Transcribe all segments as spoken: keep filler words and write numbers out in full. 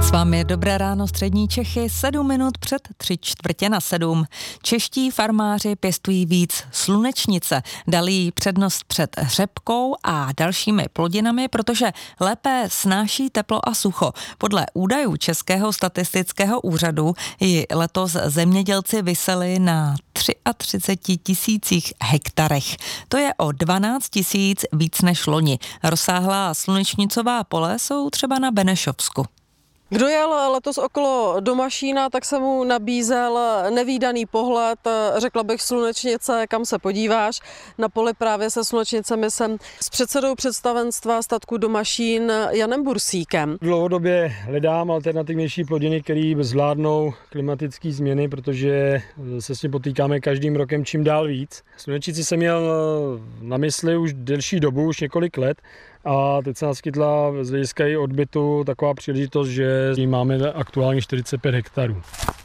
S vámi je dobré ráno, střední Čechy, sedm minut před tři čtvrtě na sedm. Čeští farmáři pěstují víc slunečnice. Dali jí přednost před řepkou a dalšími plodinami, protože lépe snáší teplo a sucho. Podle údajů Českého statistického úřadu ji letos zemědělci vyseli na třicet tři tisících hektarech. To je o dvanáct tisíc víc než loni. Rozsáhlá slunečnicová pole jsou třeba na Benešovsku. Kdo jel letos okolo Domašína, tak se mu nabízel nevídaný pohled, řekla bych slunečnice, kam se podíváš. Na poli právě se slunečnicemi jsem s předsedou představenstva statku Domašín Janem Bursíkem. Dlouhodobě hledám alternativnější plodiny, které zvládnou klimatické změny, protože se s tím potýkáme každým rokem čím dál víc. Slunečnici jsem měl na mysli už delší dobu, už několik let. A teď se naskytla z hlediska i odbytu taková příležitost, že máme aktuálně čtyřicet pět hektarů.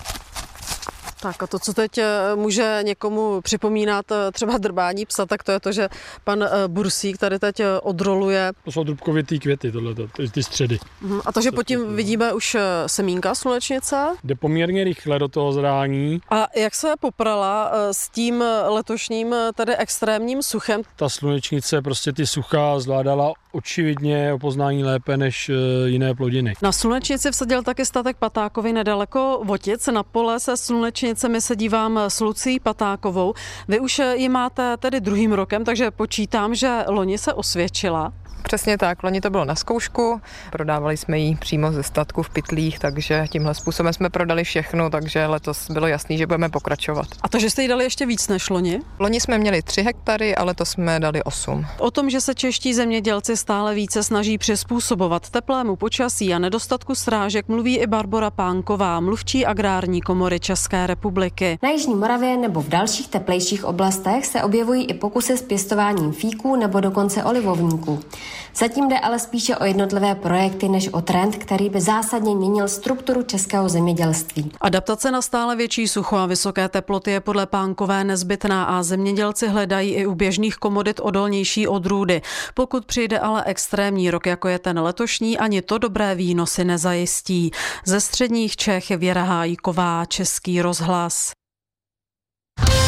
Tak a to, co teď může někomu připomínat třeba drbání psa, tak to je to, že pan Bursík tady teď odroluje. To jsou drubkovitý květy, tohleto, ty středy. A to, že pod tím vidíme už semínka slunečnice. Jde poměrně rychle do toho zrání. A jak se poprala s tím letošním tedy extrémním suchem? Ta slunečnice prostě ty sucha zvládala očividně o poznání lépe než jiné plodiny. Na slunečnici vsadil taky statek Patákovi nedaleko Votic. Na pole se slunečnicemi se dívám s Lucí Patákovou. Vy už ji máte tedy druhým rokem, takže počítám, že loni se osvědčila. Přesně tak, loni to bylo na zkoušku, prodávali jsme ji přímo ze statku v pytlích, takže tímhle způsobem jsme prodali všechno, takže letos bylo jasný, že budeme pokračovat. A to, že jste jí dali ještě víc než loni? Loni jsme měli tři hektary a letos jsme dali osm. O tom, že se čeští zemědělci stále více snaží přizpůsobovat teplému počasí a nedostatku srážek, mluví i Barbora Pánková, mluvčí Agrární komory České republiky. Na jižní Moravě nebo v dalších teplejších oblastech se objevují i pokusy s pěstováním fíků nebo dokonce olivovníků. Zatím jde ale spíše o jednotlivé projekty než o trend, který by zásadně měnil strukturu českého zemědělství. Adaptace na stále větší sucho a vysoké teploty je podle Pánkové nezbytná a zemědělci hledají i u běžných komodit odolnější odrůdy. Pokud přijde ale extrémní rok, jako je ten letošní, ani to dobré výnosy nezajistí. Ze středních Čech je Věra Hájková, Český rozhlas.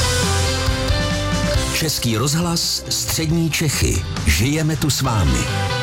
Český rozhlas, střední Čechy. Žijeme tu s vámi.